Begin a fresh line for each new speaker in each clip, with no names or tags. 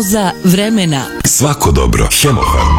Za vremena.
Svako dobro. Hemofarm.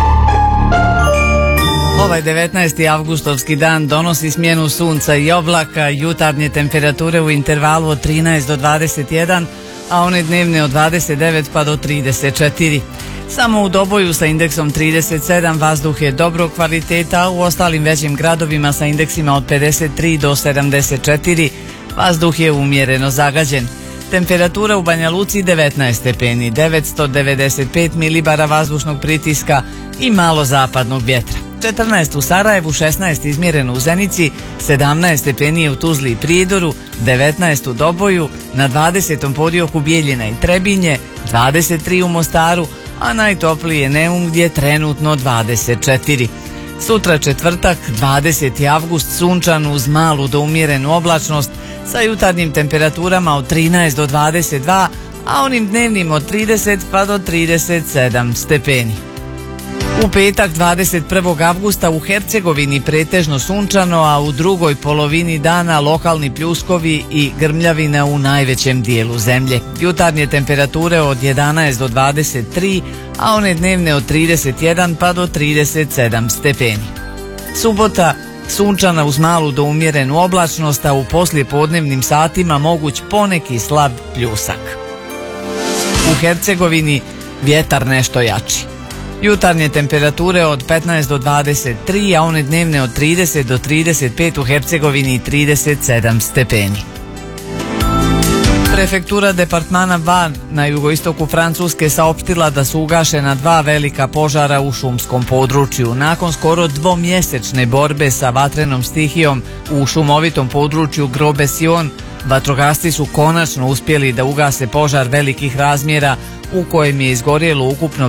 Ovaj 19. avgustovski dan donosi smjenu sunca i oblaka, jutarnje temperature u intervalu od 13 do 21, a one dnevne od 29 pa do 34. Samo u Doboju sa indeksom 37 vazduh je dobrog kvaliteta, a u ostalim većim gradovima sa indeksima od 53 do 74 vazduh je umjereno zagađen. Temperatura u Banja Luci 19 stepeni, 995 milibara vazdušnog pritiska i malo zapadnog vjetra. 14 u Sarajevu, 16 izmjereno u Zenici, 17 stepeni u Tuzli i Prijedoru, 19 u Doboju, na 20. podioku Bijeljina i Trebinje, 23 u Mostaru, a najtopliji je Neum gdje je trenutno 24. Sutra četvrtak, 20. avgust, sunčan uz malu do umjerenu oblačnost sa jutarnjim temperaturama od 13 do 22, a onim dnevnim od 30 pa do 37 stepeni. U petak 21. avgusta u Hercegovini pretežno sunčano, a u drugoj polovini dana lokalni pljuskovi i grmljavina u najvećem dijelu zemlje. Jutarnje temperature od 11 do 23, a one dnevne od 31 pa do 37 stepeni. Subota sunčana uz malu do umjerenu oblačnost, a u poslijepodnevnim satima moguć poneki slab pljusak. U Hercegovini vjetar nešto jači. Jutarnje temperature od 15 do 23, a one dnevne od 30 do 35, u Hercegovini 37 stepeni. Prefektura departmana Var na jugoistoku Francuske saopštila da su ugašena 2 velika požara u šumskom području. Nakon skoro dvomjesečne borbe sa vatrenom stihijom u šumovitom području Gros-Bession, vatrogasci su konačno uspjeli da ugase požar velikih razmjera u kojem je izgorjelo ukupno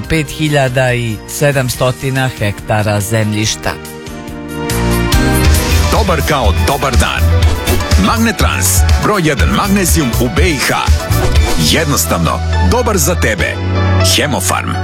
5700 hektara zemljišta.
Dobar kao dobar dan. Magnetrans, broj 1 magnezijum u BiH. Jednostavno, dobar za tebe. Hemofarm.